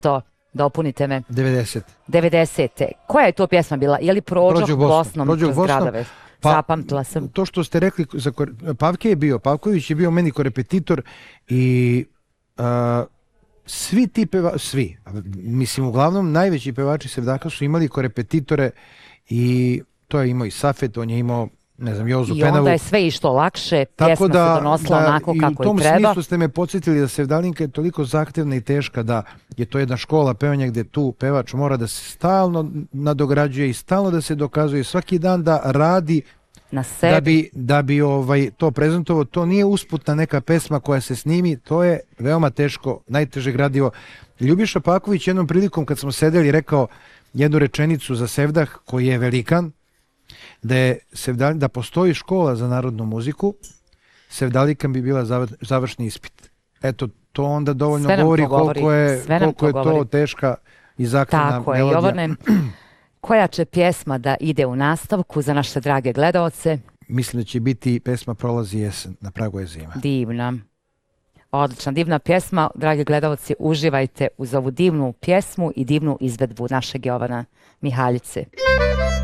To, dopunite me. 90. 90. Koja je to pjesma bila? Je li Prođoh Bosnom kroz gradove? Zapamtila sam. To što ste rekli, Pavković je bio meni korepetitor i svi ti pevači, mislim uglavnom najveći pevači Sevdaka su imali korepetitore i to je imao i Safet, on je imao, ne znam, Jozu Penavu. I onda je sve išlo lakše, pjesma se donosila onako kako i treba. I u tom smislu ste me podsjetili da Sevdalinka je toliko zahtevna i teška da je to jedna škola pevanja gdje tu pevač mora da se stalno nadograđuje i stalno da se dokazuje, svaki dan da radi na sebi. Da bi to prezentovao. To nije usputna neka pesma koja se snimi, to je veoma teško, najteže gradivo. Ljubiša Paković jednom prilikom kad smo sedeli rekao jednu rečenicu za Sevdah koji je velikan, da postoji škola za narodnu muziku, Sevdalinka bi bila završni ispit. Eto, to onda dovoljno govori koliko je to teška i zahtevna melodija. Tako je, Jovane. Koja će pjesma da ide u nastavku za naše drage gledaoce? Mislim da će biti pesma Prolazi jesen, na pragu je zima. Divna. Odlična, divna pjesma. Dragi gledaoci, uživajte uz ovu divnu pjesmu i divnu izvedbu našeg Jovana Mihaljice.